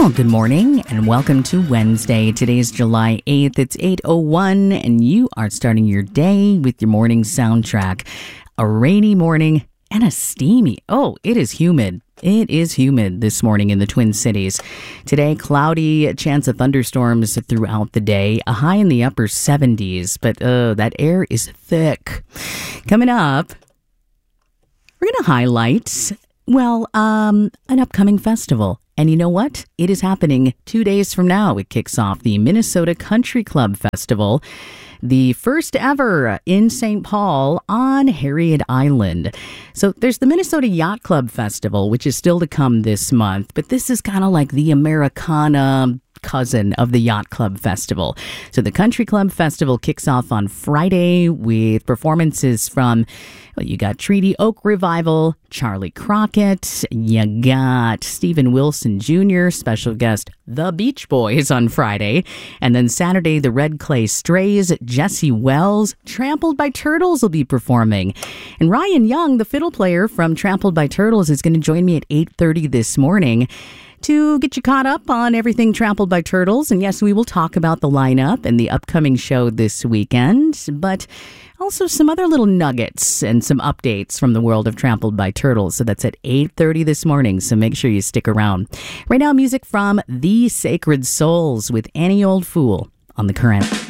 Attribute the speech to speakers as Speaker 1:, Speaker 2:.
Speaker 1: Well, good morning and welcome to Wednesday. Today's July 8th. It's 8:01 and you are starting your day with your morning soundtrack. A rainy morning and a steamy. Oh, it is humid. It is humid this morning in the Twin Cities. Today, cloudy, chance of thunderstorms throughout the day. A high in the upper 70s, but that air is thick. Coming up, we're going to highlight, an upcoming festival. And you know what? It is happening 2 days from now. It kicks off the Minnesota Country Club Festival, the first ever in St. Paul on Harriet Island. So there's the Minnesota Yacht Club Festival, which is still to come this month. But this is kind of like the Americana cousin of the Yacht Club Festival. So the Country Club Festival kicks off on Friday with performances from, you got Treaty Oak Revival, Charlie Crockett, you got Stephen Wilson Jr., special guest The Beach Boys on Friday, and then Saturday the Red Clay Strays, Jesse Wells, Trampled by Turtles will be performing, and Ryan Young, the fiddle player from Trampled by Turtles, is going to join me at 8:30 this morning to get you caught up on everything Trampled by Turtles. And yes, we will talk about the lineup and the upcoming show this weekend, but also some other little nuggets and some updates from the world of Trampled by Turtles. So that's at 8:30 this morning, so make sure you stick around. Right now, music from The Sacred Souls with Any Old Fool on The Current.